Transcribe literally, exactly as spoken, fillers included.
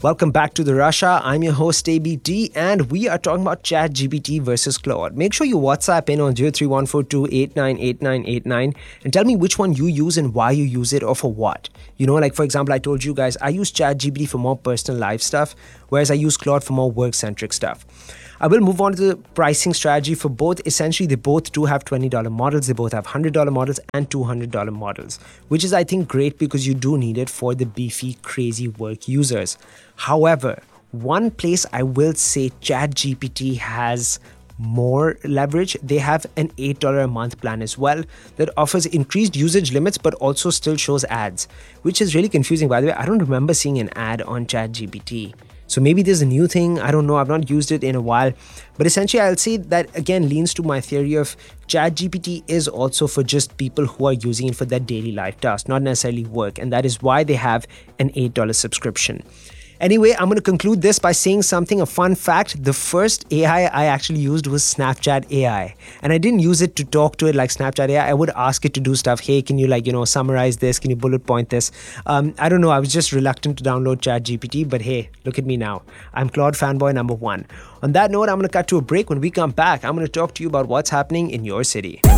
Welcome back to the Russia. I'm your host A B T, and we are talking about ChatGPT versus Claude. Make sure you WhatsApp in on zero three one four two eight nine eight nine eight nine and tell me which one you use and why you use it or for what. You know, like for example, I told you guys I use ChatGPT for more personal life stuff, whereas I use Claude for more work-centric stuff. I will move on to the pricing strategy for both. Essentially, they both do have twenty dollars models. They both have one hundred dollars models and two hundred dollars models, which is, I think, great because you do need it for the beefy, crazy work users. However, one place I will say ChatGPT has more leverage, they have an eight dollars a month plan as well that offers increased usage limits but also still shows ads, which is really confusing. By the way, I don't remember seeing an ad on ChatGPT. So maybe there's a new thing. I don't know. I've not used it in a while. But essentially, I'll say that again leans to my theory of ChatGPT is also for just people who are using it for their daily life tasks, not necessarily work. And that is why they have an eight dollars subscription. Anyway, I'm going to conclude this by saying something, a fun fact. The first A I I actually used was Snapchat A I. And I didn't use it to talk to it like Snapchat A I. I would ask it to do stuff. Hey, can you like, you know, summarize this? Can you bullet point this? Um, I don't know. I was just reluctant to download ChatGPT. But hey, look at me now. I'm Claude fanboy number one. On that note, I'm going to cut to a break. When we come back, I'm going to talk to you about what's happening in your city.